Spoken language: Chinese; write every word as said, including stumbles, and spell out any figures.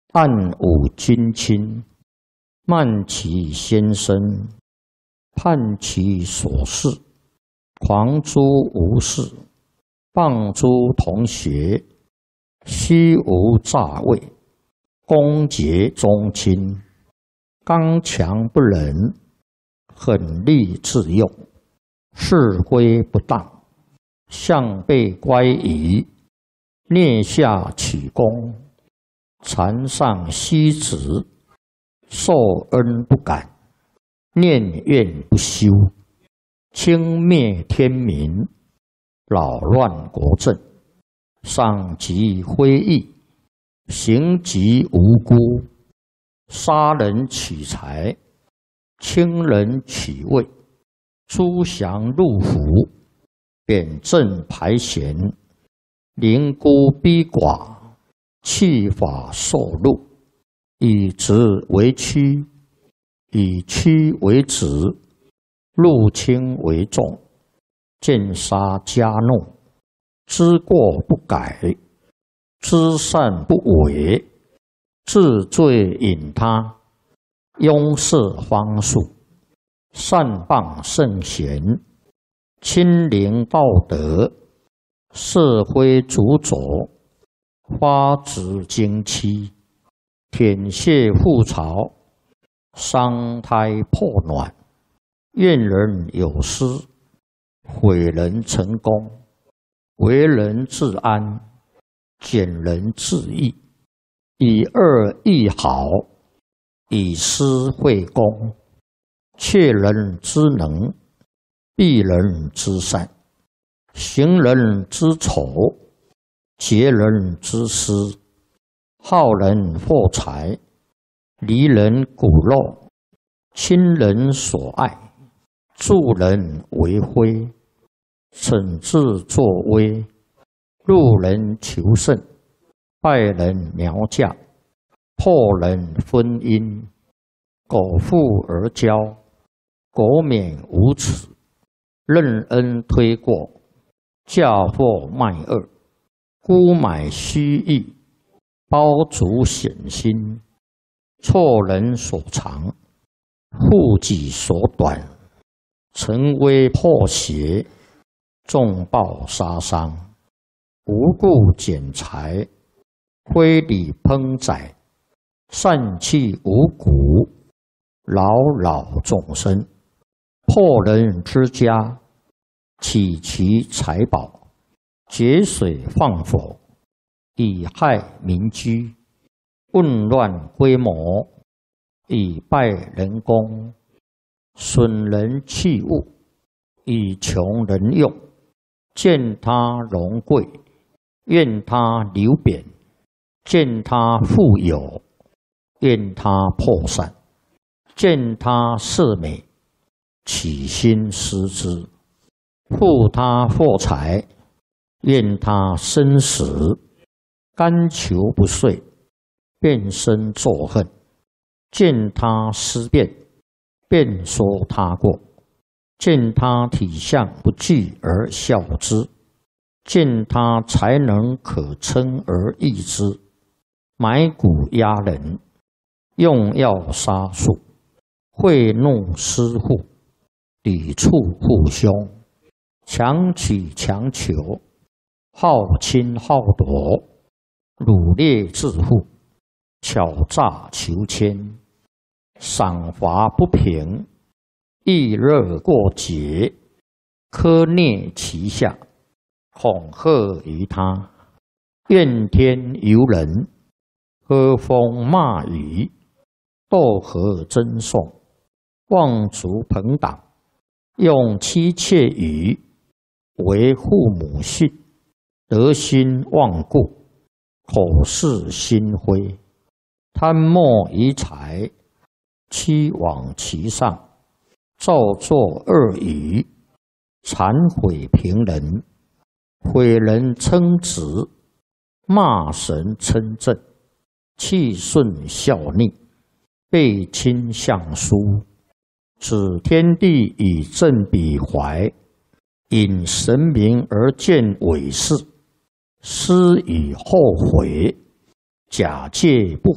暗舞君亲，慢其先生，叛其所事，狂诸无事，谤诸同学，虚无诈伪，攻讦宗亲，刚强不仁，狠戾自用，是非不当，向背乖疑，蹑下取功，禅上虚职，受恩不感，念怨不休，轻蔑天民，扰乱国政，伤及非义，行及无辜，杀人取财，轻人取位，诛降入府，贬正排贤，凌孤逼寡，弃法受禄，以直为曲，以曲为直，入轻为重，见杀加怒，知过不改，知善不为，治罪引他，拥塞方术，善谤圣贤，亲临道德，社会主佐，发指经期，舔血覆巢，伤胎破卵，怨人有失，毁人成功，为人自安，减人自义，以恶易好，以私会公，窃人之能，避人之善，行人之丑，劫人之私，好人获财，离人骨肉，亲人所爱，助人为非，惩治作威，入人求胜，败人苗嫁，破人婚姻，苟富而骄，苟免无耻，任恩推过，嫁祸卖恶，沽买虚意，包足险心，错人所长，护己所短，陈威破邪，重暴杀伤，无故减财，非礼烹宰，散弃五谷，扰扰众生，破人之家，起其财宝，节水放火，以害民居，混乱规模，以败人功，损人器物，以穷人用，见他荣贵，怨他流贬，见他富有，怨他破散，见他色美，起心思之，护他获财，怨他生死，甘求不遂，变身作恨，见他思变，便说他过，见他体相不具而笑之，见他才能可称而易之，埋骨压人，用药杀术，贿赂私户，抵触父兄，强取强求，好侵好夺，掳掠致富，巧诈求迁，赏罚不平，易热过节，苛虐其下，恐吓于他，怨天尤人，喝风骂雨，斗和争讼，妄族朋党，用妻妾语，为父母训，德心忘故，口是心非，贪墨于财，欺罔其上，造作恶语，谄毁平人，毁人称职，骂神称正，气顺效逆，背亲相疏，指天地以正彼怀，引神明而见伪事，思以后悔，假借不